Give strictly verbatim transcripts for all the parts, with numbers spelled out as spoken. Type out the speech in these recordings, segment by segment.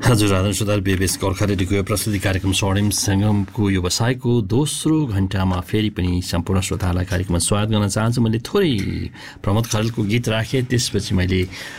हजुर आदरणीय श्रोता बीबीएस गोर्खा रेडियोको यो प्रस्तुति कार्यक्रम स्वर्णिम सङ्गमको व्यवसायको दोस्रो घण्टामा फेरि पनि सम्पूर्ण श्रोताहरूलाई कार्यक्रममा स्वागत गर्न चाहन्छु। मैले थोरै प्रमोद खरेलको गीत राखेँ, त्यसपछि मैले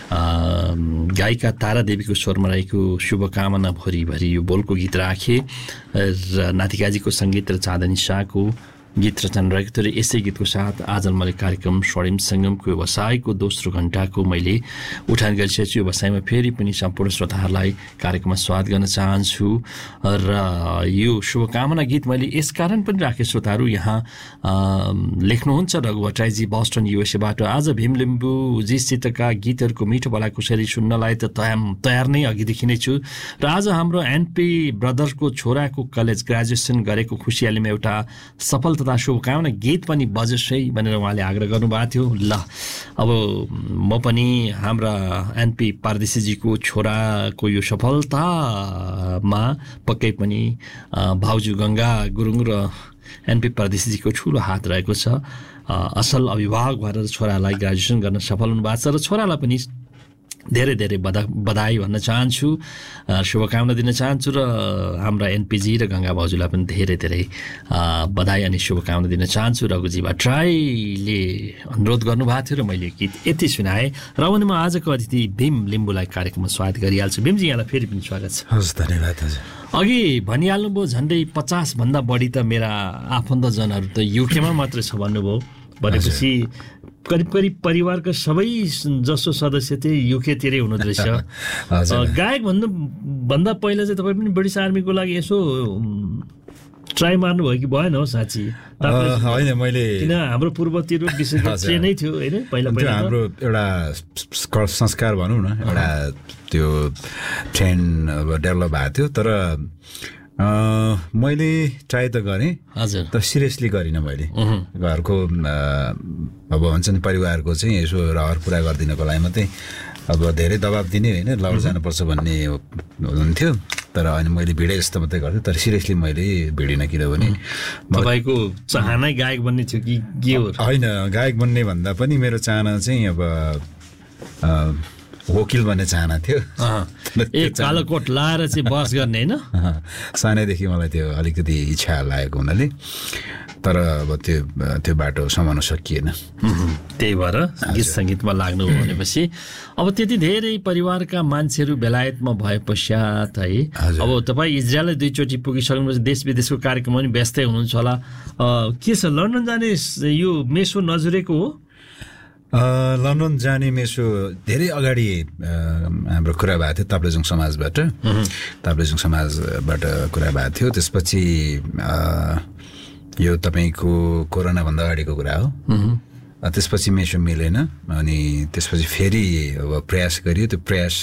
गायिका तारा देवीको स्वरमा रहेको शुभकामना भरिभरि यो बोलको गीत राखेँ र नातिकाजीको सङ्गीत र चाँदनी शाहको गीत रचना रहेको थियो। र यसै गीतको साथ आज मैले कार्यक्रम स्वर्णिम सङ्गमको व्यवसायको दोस्रो घण्टाको मैले उठान गरिसकेको छु। व्यवसायमा फेरि पनि सम्पूर्ण श्रोताहरूलाई कार्यक्रममा स्वागत गर्न चाहन्छु। र यो शुभकामना गीत मैले यसकारण पनि राखेँ, श्रोताहरू यहाँ लेख्नुहुन्छ रघु भट्टराईजी बस्टन युएसएबाट, आज भीम लिम्बूजीसितका गीतहरूको मिठो भलाकुसारी सुन्नलाई त तयार तयार नै अघिदेखि नै छु। र आज हाम्रो एनपी ब्रदर्सको छोराको कलेज ग्रेजुएसन गरेको खुसियालीमा एउटा सफल तथा शुभकामना गीत पनि बजोस् है भनेर उहाँले आग्रह गर्नुभएको थियो। ल अब म पनि हाम्रा एनपी परदेशीजीको छोराको यो सफलतामा पक्कै पनि भाउजू गङ्गा गुरुङ र एनपी परदेशीजीको ठुलो हात रहेको छ। असल अभिभावक भएर छोरालाई ग्रेजुएसन गर्न सफल हुनुभएको छ र छोरालाई पनि धेरै धेरै बधा बधाई भन्न चाहन्छु, शुभकामना दिन चाहन्छु। र हाम्रा एनपीजी र गङ्गा भाउजूलाई पनि धेरै धेरै बधाई अनि शुभकामना दिन चाहन्छु। रघुजी भट्टराईले अनुरोध गर्नुभएको थियो र मैले गीत यति सुनाएँ। र पनि म आजको अतिथि भीम लिम्बूलाई कार्यक्रममा स्वागत गरिहाल्छु। भीमजी यहाँलाई फेरि पनि स्वागत छ। हस्, धन्यवाद हजुर। अघि भनिहाल्नुभयो झन्डै पचासभन्दा बढी त मेरा आफन्तजनहरू त युकेमा मात्रै छ भन्नुभयो, भनेपछि करिब करिब परिवारका सबै जसो सदस्य चाहिँ युकेतिरै हुनुहुँदो रहेछ। गायक भन्नु भन्दा पहिला चाहिँ तपाईँ पनि ब्रिटिस आर्मीको लागि यसो ट्राई मार्नुभयो कि भएन हो साँच्ची? होइन, मैले किन हाम्रो पूर्वतिर विशेष ट्रेनै थियो होइन पहिला पहिला हाम्रो एउटा संस्कार भनौँ न, एउटा त्यो ट्रेन डेभलप भएको थियो। तर मैले ट्राई त गरेँ हजुर, तर सिरियसली गरिनँ मैले। घरको अब भन्छ नि परिवारको चाहिँ यसो रहर पुरा गरिदिनको लागि मात्रै अब धेरै दबाब दिने होइन, लड जानुपर्छ भन्ने हुन्थ्यो। तर अनि मैले भिडे जस्तो मात्रै गर्थेँ, तर सिरियसली मैले भिडिनँ। किनभने तपाईँको चाहना गायक बन्ने थियो कि के हो? होइन, गायक बन्ने भन्दा पनि मेरो चाहना चाहिँ अब वकिल बन्ने चाहना थियो। ए कालो कोट लाएर चाहिँ बस गर्ने होइन? सानैदेखि मलाई त्यो अलिकति इच्छा लागेको हुनाले, तर अब त्यो त्यो बाटो समाउन सकिएन। त्यही भएर गीत सङ्गीतमा लाग्नु भनेपछि अब त्यति धेरै परिवारका मान्छेहरू बेलायतमा भए पश्चात है, अब तपाईँ इजरायललाई दुईचोटि पुगिसक्नुपर्छ, देश विदेशको कार्यक्रममा पनि व्यस्तै हुनुहुन्छ होला। के छ, लन्डन जाने यो मेसो नजुरेको हो? लन्डन जाने मेसो धेरै अगाडि हाम्रो कुरा भएको थियो ताप्लेजुङ समाजबाट ताप्लेजुङ समाजबाट कुरा भएको थियो। त्यसपछि यो तपाईँको कोरोनाभन्दा अगाडिको कुरा हो। त्यसपछि मेसो मिलेन अनि त्यसपछि फेरि अब प्रयास गरियो। त्यो प्रयास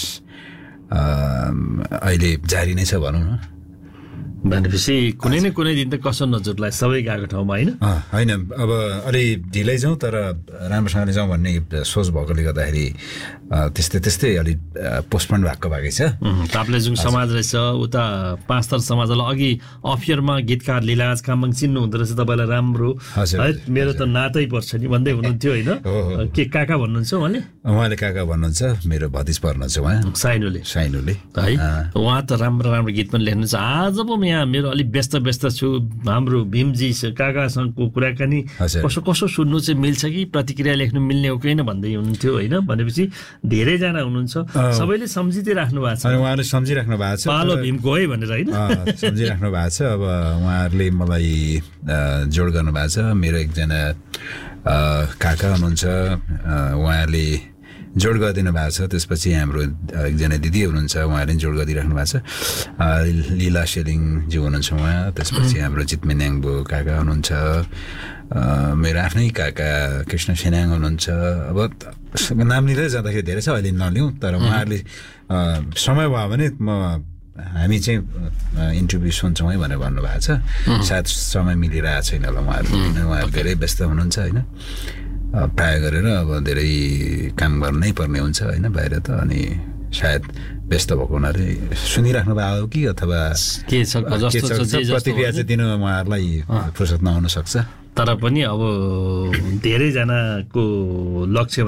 अहिले जारी नै छ भनौँ न। भनेपछि कुनै न कुनै दिन त कसो नजुरलाई सबै गएको ठाउँमा होइन? होइन, अब अलि ढिलै जाउँ तर राम्रोसँगले जाउँ भन्ने सोच भएकोले गर्दाखेरि त्यस्तै त्यस्तै अलिक पोस्टपोन भएको भएकै छ। ताप्लेजुङ समाज रहेछ, उता पाँचथर समाजलाई अघि अफियरमा गीतकार लीलाज कामङ चिन्नु हुँदो रहेछ तपाईँलाई राम्रो है, मेरो त नातै पर्छ नि भन्दै हुनुहुन्थ्यो होइन? के काका भन्नुहुन्छ उहाँले? उहाँले काका भन्नुहुन्छ, मेरो भतिज पर्नुहुन्छ उहाँ, साइनुले साइनुले है। उहाँ त राम्रो राम्रो गीत पनि लेख्नुहुन्छ। आज पो यहाँ मेरो अलिक व्यस्त व्यस्त छु, हाम्रो भीमजी काकासँगको कुराकानी कसो कसो सुन्नु चाहिँ मिल्छ कि प्रतिक्रिया लेख्नु मिल्ने हो कि होइन भन्दै हुनुहुन्थ्यो होइन? भनेपछि धेरैजना हुनुहुन्छ, सबैले सम्झिँदै राख्नु भएको छ। उहाँले सम्झिराख्नु भएको छ, पालो भीमको है भनेर होइन? सम्झिराख्नु भएको छ। अब उहाँहरूले मलाई जोड गर्नु भएको छ। मेरो एकजना काका हुनुहुन्छ, उहाँले जोड गरिदिनु भएको छ। त्यसपछि हाम्रो एकजना दिदी हुनुहुन्छ, उहाँले जोड गरिदिइराख्नु भएको छ। लीला सेलिङज्यू हुनुहुन्छ उहाँ। त्यसपछि हाम्रो जितमे न्याङबो काका हुनुहुन्छ, मेरो आफ्नै काका कृष्ण सेनाङ हुनुहुन्छ। अब नाम लिँदै जाँदाखेरि धेरै छ, अहिले नलिउँ। तर उहाँहरूले समय भयो भने म हामी चाहिँ इन्टरभ्यू सुन्छौँ है भनेर भन्नुभएको छ। सायद समय मिलिरहेको छैन होला उहाँहरू, उहाँहरू धेरै व्यस्त हुनुहुन्छ होइन? प्राय गरेर अब धेरै काम गर्नै पर्ने हुन्छ होइन बाहिर त, अनि सायद व्यस्त भएको हुनाले सुनिराख्नु भएको कि अथवा के छ प्रतिक्रिया चाहिँ दिनु उहाँहरूलाई फुर्सद नहुन सक्छ। तर पनि अब धेरैजनाको लक्ष्य